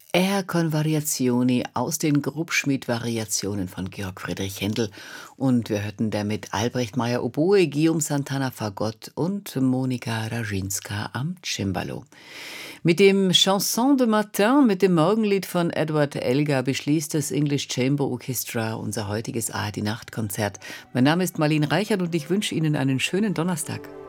Air con Variazioni aus den Grubschmied-Variationen von Georg Friedrich Händel. Und wir hörten damit Albrecht Meyer Oboe, Guillaume Santana Fagott und Monika Rażinska am Cembalo. Mit dem Chanson de Matin, mit dem Morgenlied von Edward Elgar, beschließt das English Chamber Orchestra unser heutiges ARD-Nachtkonzert. Mein Name ist Marlene Reichert und ich wünsche Ihnen einen schönen Donnerstag.